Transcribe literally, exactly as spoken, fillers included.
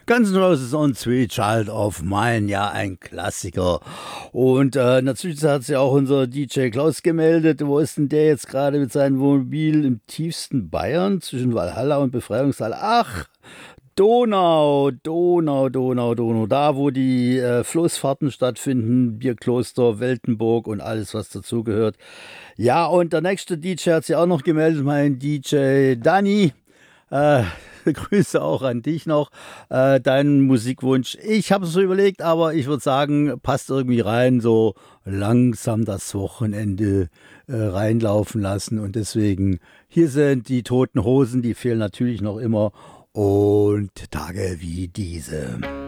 Guns N' Roses und Sweet Child of Mine, ja, ein Klassiker. Und äh, natürlich hat sich auch unser D J Klaus gemeldet. Wo ist denn der jetzt gerade mit seinem Wohnmobil im tiefsten Bayern zwischen Walhalla und Befreiungshalle? Ach, Donau, Donau, Donau, Donau, da wo die äh, Floßfahrten stattfinden, Bierkloster, Weltenburg und alles, was dazugehört. Ja, und der nächste D J hat sich auch noch gemeldet, mein D J Danny. Äh, Grüße auch an dich noch, äh, deinen Musikwunsch. Ich habe es so überlegt, aber ich würde sagen, passt irgendwie rein, so langsam das Wochenende äh, reinlaufen lassen. Und deswegen, hier sind die Toten Hosen, die fehlen natürlich noch immer. Und Tage wie diese.